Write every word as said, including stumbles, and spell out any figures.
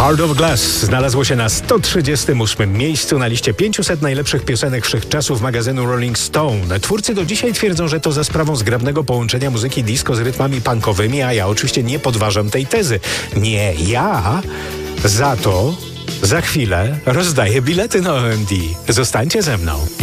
Heart of Glass znalazło się na sto trzydziestym ósmym miejscu na liście pięciuset najlepszych piosenek wszechczasów magazynu Rolling Stone. Twórcy do dzisiaj twierdzą, że to za sprawą zgrabnego połączenia muzyki disco z rytmami punkowymi, a ja oczywiście nie podważam tej tezy. Nie, ja za to za chwilę rozdaję bilety na O M D. Zostańcie ze mną.